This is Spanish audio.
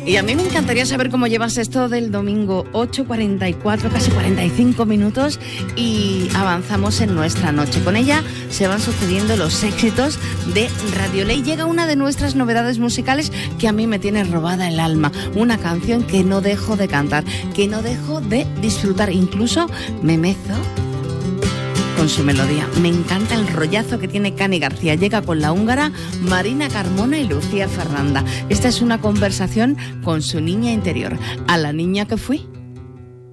Y a mí me encantaría saber cómo llevas esto del domingo, 8:44, casi 45 minutos, y avanzamos en nuestra noche. Con ella se van sucediendo los éxitos de Radio Ley. Llega una de nuestras novedades musicales que a mí me tiene robada el alma. Una canción que no dejo de cantar, que no dejo de disfrutar. Incluso me mezo con su melodía. Me encanta el rollazo que tiene Cani García. Llega con la húngara Marina Carmona y Lucía Fernanda. Esta es una conversación con su niña interior. A la niña que fui.